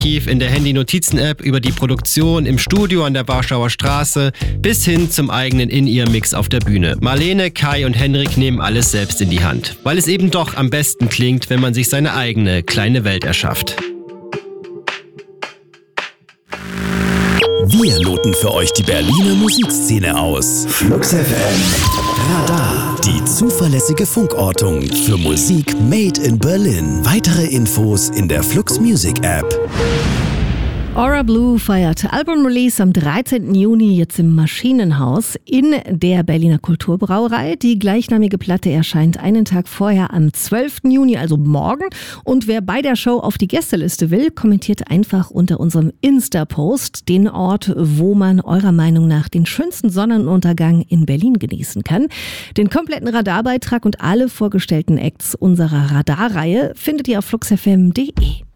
In der Handy-Notizen-App über die Produktion im Studio an der Warschauer Straße bis hin zum eigenen In-Ear-Mix auf der Bühne. Marlene, Kai und Henrik nehmen alles selbst in die Hand, weil es eben doch am besten klingt, wenn man sich seine eigene kleine Welt erschafft. Wir loten für euch die Berliner Musikszene aus. Flux FM Radar, die zuverlässige Funkortung für Musik made in Berlin. Weitere Infos in der Flux Music App. Aura Blue feiert Album-Release am 13. Juni jetzt im Maschinenhaus in der Berliner Kulturbrauerei. Die gleichnamige Platte erscheint einen Tag vorher am 12. Juni, also morgen. Und wer bei der Show auf die Gästeliste will, kommentiert einfach unter unserem Insta-Post den Ort, wo man eurer Meinung nach den schönsten Sonnenuntergang in Berlin genießen kann. Den kompletten Radarbeitrag und alle vorgestellten Acts unserer Radarreihe findet ihr auf fluxfm.de.